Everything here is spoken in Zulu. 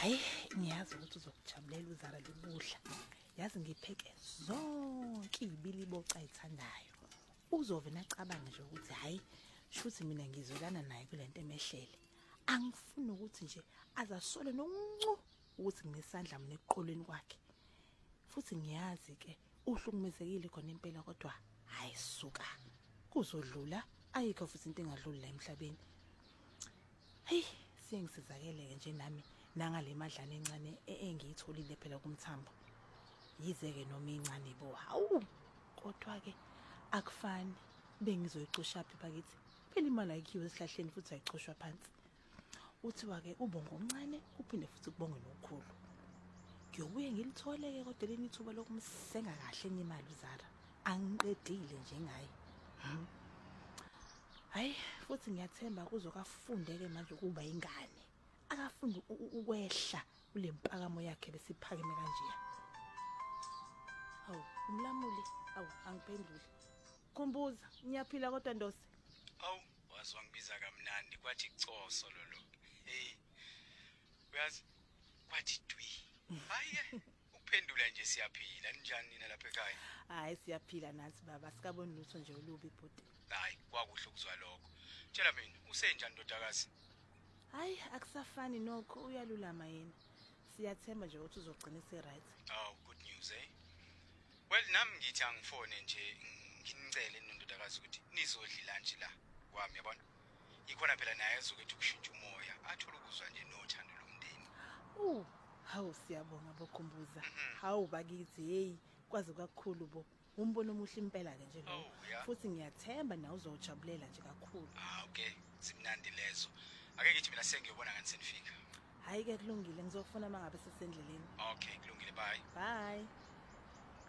Hayi, ngiyazi ukuthi uzokujabulela uZara libudla. Yazi ngipheke zonke izibili boca ayithandayo. Uzove nacabanga nje ukuthi hayi, shuthi mina ngizolana naye kulento emehlele. Angifuni ukuthi nje azasole noncu ukuthi nginesandla mina eqolweni kwakhe. Futhi ngiyazi ke uhlukumezekile khona impela kodwa hayi suka. Kuzodlula ayikho futhi into engadluli la emhlabeni. Hey, sengisizakele nje nami nangale madlana encane engiyitholile phela kumthambo. Yizeke noma incane bo. Hawu, kodwa ke akufani bengizoyicosha phi bakithi. Phela imali ayikhiwe esihlahleni futhi ayicoshwa phansi. Uthiwa ke ubongo omncane uphinde futhi kubonge nokukhulu. Ngiyobuye ngilithole ke kodwa leni ithuba lokumsenga kahle enyimali uZara. Angiqedile nje ngaye. Hayi, futhi ngiyathemba kuzokafundeke manje ukuba ingane. Akafunda ukwehla kule mpakamo yakhe besiphakeme kanje. Hawu, umlamuli, awu angiphenduli. Khumbuza, ngiyaphila kodwa Ndose. Awu, wazwa ngibiza kamnandi kwathi icoso lolo. Hey. Uyazi kwathi dwi. Hayi, ukuphendula nje siyaphila. Ninjani nina lapha ekhaya? Hayi siyaphila nathi baba, sikaboni lutho nje olubi ibhodi. Hayi, kwakuhle ukuzwa lokho. Tshela mina, usenjani ndodakazi? Hayi, akusafani nokho uyalulama yena. Siyathemba nje ukuthi uzogcina right. Oh, good news eh. Well, nami ngithi angifone nje nginicele nondodakazi ukuthi nizodla lunch la kwami yabona. Ikhona phela naye ezokuthi ukushintsha umoya, athola ukuzwa nje nothando lomndeni. Hawu siyabonga bokhumbuza. Hawu bakithi hey, kwazi kakhulu bo. Umbono omuhle impela ke nje lo. Futhi ngiyathemba na uzojabulela nje kakhulu. Okay, simnandi lezo. Ake ngithi mina sengiyobona ngani senifika. Hayi ke kulungile ngizofuna mangabe sesendleleni. Okay, kulungile, bye. Bye.